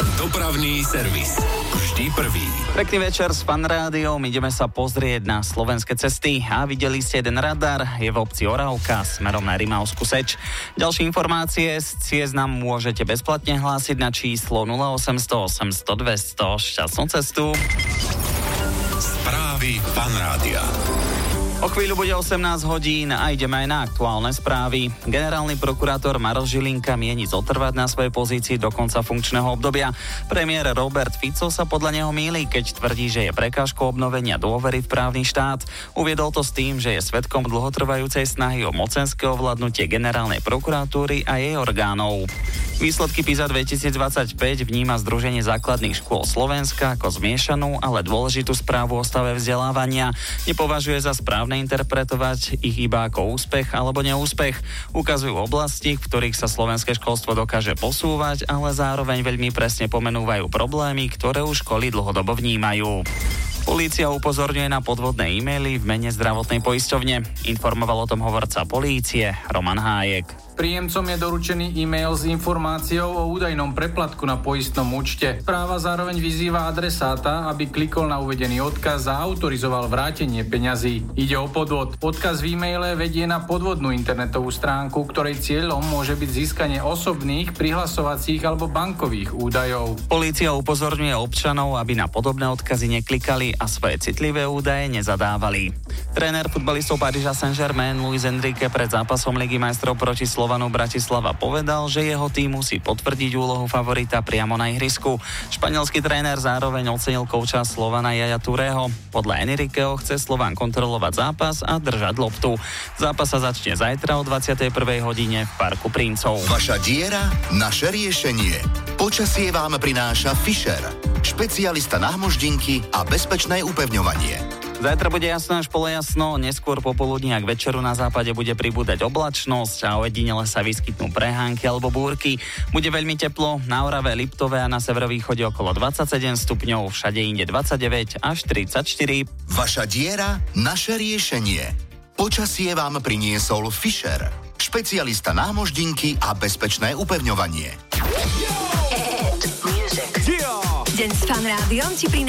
Dopravný servis. Vždy prvý. Pekný večer s Fan Rádiom. Ideme sa pozrieť na slovenské cesty. A videli ste jeden radar, je v obci Oravka smerom na Rimavskú Seč. Ďalšie informácie z ciest nám môžete bezplatne hlásiť na číslo 0800 800 200. Šťastnú cestu. Správy Fan Rádia. O chvíľu bude 18 hodín a ideme aj na aktuálne správy. Generálny prokurátor Maroš Žilinka mieni zotrvať na svojej pozícii do konca funkčného obdobia. Premiér Robert Fico sa podľa neho mýli, keď tvrdí, že je prekážkou obnovenia dôvery v právny štát. Uviedol to s tým, že je svedkom dlhotrvajúcej snahy o mocenské ovládnutie generálnej prokuratúry a jej orgánov. Výsledky PISA 2025 vníma Združenie základných škôl Slovenska ako zmiešanú, ale dôležitú správu o stave vzdelávania. Nepovažuje za správne interpretovať ich iba ako úspech alebo neúspech. Ukazujú oblasti, v ktorých sa slovenské školstvo dokáže posúvať, ale zároveň veľmi presne pomenúvajú problémy, ktoré už školy dlhodobo vnímajú. Polícia upozorňuje na podvodné e-maily v mene zdravotnej poisťovne. Informoval o tom hovorca polície Roman Hájek. Príjemcom je doručený e-mail s informáciou o údajnom preplatku na poistnom účte. Správa zároveň vyzýva adresáta, aby klikol na uvedený odkaz a autorizoval vrátenie peňazí. Ide o podvod. Odkaz v e-maile vedie na podvodnú internetovú stránku, ktorej cieľom môže byť získanie osobných, prihlasovacích alebo bankových údajov. Polícia upozorňuje občanov, aby na podobné odkazy neklikali a svoje citlivé údaje nezadávali. Tréner futbalistov Paríža Saint-Germain Luis Enrique pred zápasom Ligy majstrov proti Slovanu Bratislava povedal, že jeho tým musí potvrdiť úlohu favorita priamo na ihrisku. Španielský tréner zároveň ocenil kouča Slovana Yaya Toureho. Podľa Enriqueho chce Slovan kontrolovať zápas a držať loptu. Zápas sa začne zajtra o 21. hodine v Parku Princov. Vaša diera, naše riešenie. Počasie vám prináša Fischer, špecialista na hmoždinky a bezpečné upevňovanie. Zajtra bude jasno až polojasno, neskôr popoludní a k večeru na západe bude pribúdať oblačnosť a ojedinele sa vyskytnú prehánky alebo búrky. Bude veľmi teplo, na Orave, Liptove a na severovýchode okolo 27 stupňov, všade inde 29 až 34. Vaša diera, naše riešenie. Počasie vám priniesol Fischer, špecialista na hmoždinky a bezpečné upevňovanie. Deň s Fan Rádiom ti prináša